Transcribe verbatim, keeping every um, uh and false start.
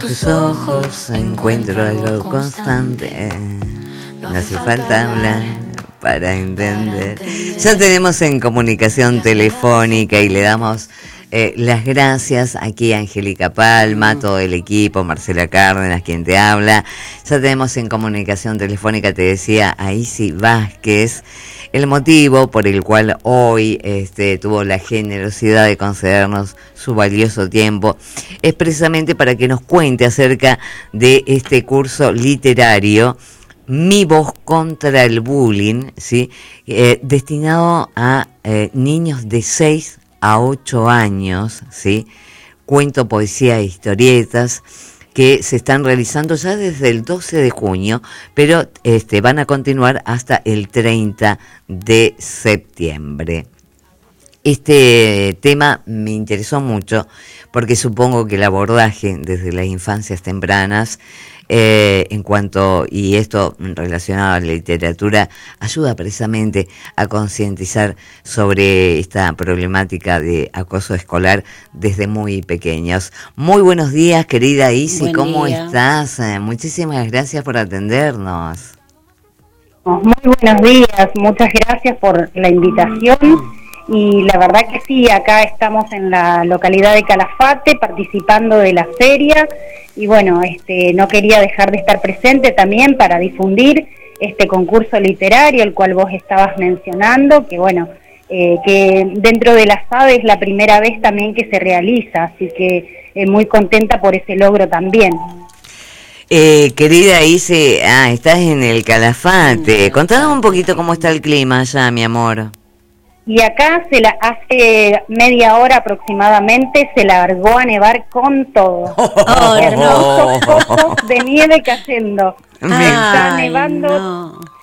tus ojos encuentro algo constante. No hace falta hablar para entender. Ya tenemos en comunicación telefónica y le damos eh, las gracias aquí a Angélica Palma, todo el equipo, Marcela Cárdenas, quien te habla. Ya tenemos en comunicación telefónica, te decía, a Isi Vázquez. El motivo por el cual hoy este, tuvo la generosidad de concedernos su valioso tiempo es precisamente para que nos cuente acerca de este curso literario Mi voz contra el bullying, ¿sí? eh, destinado a eh, niños de seis a ocho años, ¿sí? Cuento, poesía e historietas que se están realizando ya desde el doce de junio, pero este, van a continuar hasta el treinta de septiembre. Este tema me interesó mucho porque supongo que el abordaje desde las infancias tempranas eh, en cuanto, y esto relacionado a la literatura, ayuda precisamente a concientizar sobre esta problemática de acoso escolar desde muy pequeños. Muy buenos días, querida Isi, Buen ¿cómo día. estás? Eh, muchísimas gracias por atendernos. Muy buenos días, muchas gracias por la invitación. Y la verdad que sí, acá estamos en la localidad de Calafate participando de la feria y bueno, este, no quería dejar de estar presente también para difundir este concurso literario, el cual vos estabas mencionando, que bueno, eh, que dentro de la S A D es la primera vez también que se realiza, así que eh, muy contenta por ese logro también. Eh, querida Isi, ah, estás en el Calafate, contanos un poquito cómo está el clima allá, mi amor. Y acá se la hace media hora aproximadamente, se largó a nevar con todo. Oh, hermosos copos de nieve cayendo. Me está nevando no.